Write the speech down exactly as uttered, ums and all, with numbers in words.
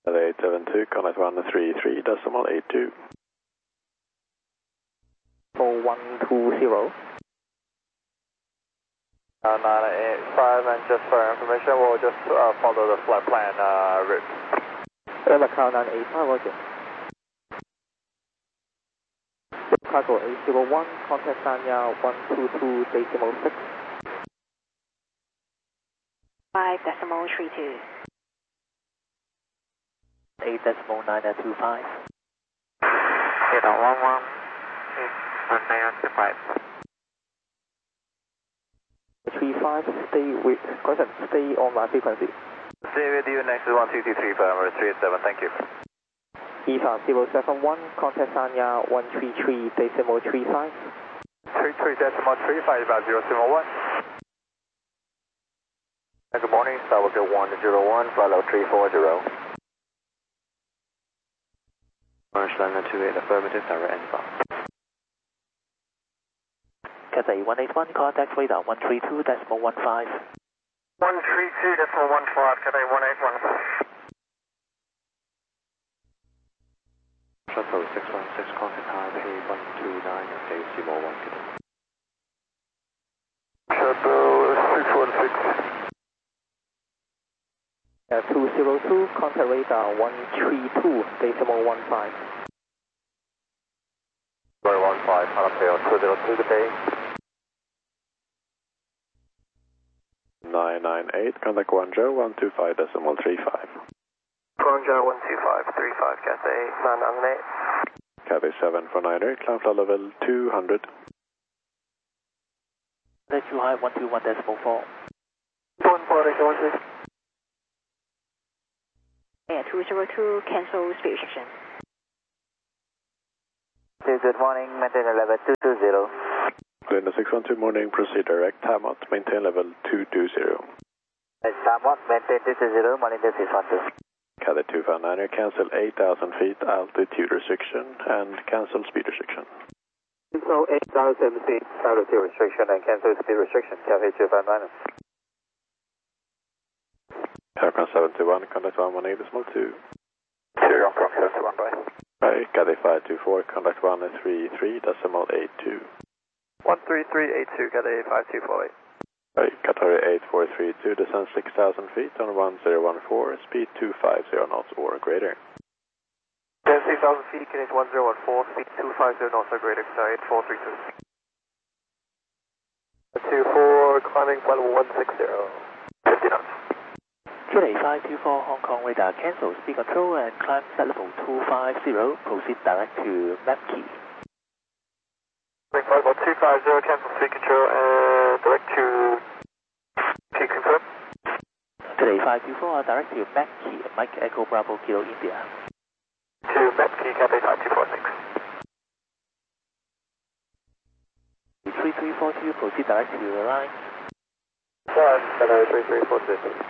eight seven two, contact one three three decimal eight two. four one two zero. Uh, nine eight five, and just for information, we'll just uh, follow the flight plan uh, route. Uh, Macau nine eight five, roger. Cargo eight zero one, contact Sanya one two two decimal six. five decimal three two. eight decimal nine two five. eight one one, one nine two five. three five, stay with, contact, stay on my frequency. Stay with you next is one two two three five, three eight seven, thank you. E V A zero seven one, contact Sanya one three three decimal three five. three three decimal three five, about zero seven one. Good morning, Southwest one zero one, follow three four zero. Orange Liner two eight, affirmative, direct inbound. Cathay one eight one, contact radar one three two decimal one five. one three two decimal one five, Cathay one eight one. Shuttle six one six, contact Taipei one two nine, decimal one. Shuttle six one six. Uh, two zero two, contact radar one three two decimal one five. one one five, Taipei two zero two, good day. nine nine eight, contact Guangzhou one two five decimal three five. Guangzhou one two five three five, Cathay nine nine eight. Cathay seven four niner, climb flight level two hundred. Let you high one two one decimal four. one four, one three. Air two zero two, cancel speed restriction. Good morning, maintain level two two zero. Linda six one two, morning, proceed direct, Tamot, maintain level two two zero. Tamot, maintain two two zero, Malinda six one two. Cathay two five niner, cancel eight thousand feet altitude restriction and cancel speed restriction. Cancel eight thousand feet altitude restriction and cancel speed restriction, Cathay two five niner. Aircon seven two one, contact one one eight decimal two. Zero, Hong seven two one, bye. Right, Cathay five two four, contact one three three decimal eight two. one three three eight two, Cathay five two four eight. Right, Qatar eight four three two, descend six thousand feet on one zero one four, speed two five zero knots or greater. Descend six thousand feet, Kinetic one zero one four, speed two five zero knots or greater, Qatar eight four three two. two four, climbing flight level one six zero, fifty knots. Julie five two four, Hong Kong radar, cancel speed control and climb flight level two five zero, proceed direct to map key. Climbing flight level two five zero, cancel speed control and direct to key confirm. Julie five two four, direct to map key, Mike Echo Bravo Kilo India. To map key, Cathay five two four six. three three four two, proceed direct to the line. One, Cathay three three four six.